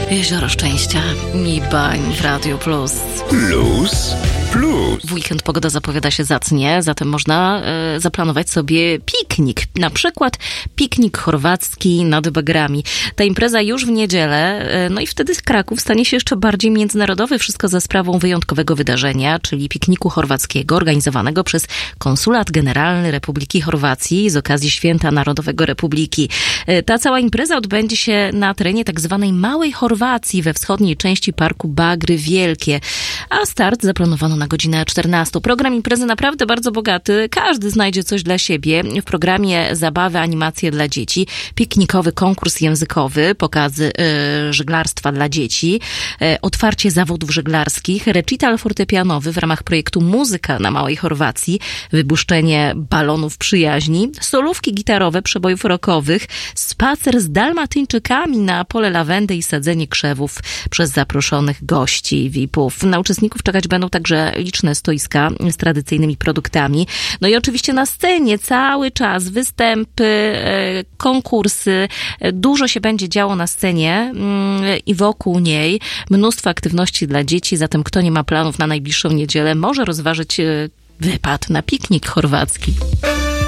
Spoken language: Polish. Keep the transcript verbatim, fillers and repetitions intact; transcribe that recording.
Jezioro Szczęścia i bań w Radio Plus. Plus, plus. W weekend pogoda zapowiada się zacnie, zatem można e, zaplanować sobie piknik. Na przykład piknik chorwacki nad Bagrami. Ta impreza już w niedzielę, e, no i wtedy Kraków stanie się jeszcze bardziej międzynarodowy. Wszystko za sprawą wyjątkowego wydarzenia, czyli pikniku chorwackiego organizowanego przez Konsulat Generalny Republiki Chorwacji z okazji Święta Narodowego Republiki. E, ta cała impreza odbędzie się na terenie tak zwanej Małej Chorwacji we wschodniej części Parku Bagry Wielkie, a start zaplanowano na godzinę czternastą. Program imprezy naprawdę bardzo bogaty. Każdy znajdzie coś dla siebie. W programie zabawy, animacje dla dzieci, piknikowy konkurs językowy, pokazy y, żeglarstwa dla dzieci, y, otwarcie zawodów żeglarskich, recital fortepianowy w ramach projektu Muzyka na Małej Chorwacji, wypuszczenie balonów przyjaźni, solówki gitarowe przebojów rockowych, spacer z dalmatyńczykami na pole lawendy i sadzenie krzewów przez zaproszonych gości V I P-ów. Na uczestników czekać będą także liczne stoiska z tradycyjnymi produktami. No i oczywiście na scenie cały czas występy, konkursy. Dużo się będzie działo na scenie i wokół niej. Mnóstwo aktywności dla dzieci, zatem kto nie ma planów na najbliższą niedzielę, może rozważyć wypad na piknik chorwacki.